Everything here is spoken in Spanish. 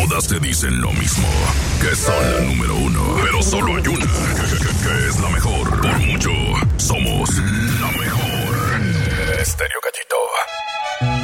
Todas te dicen lo mismo, que son la número uno. Pero solo hay una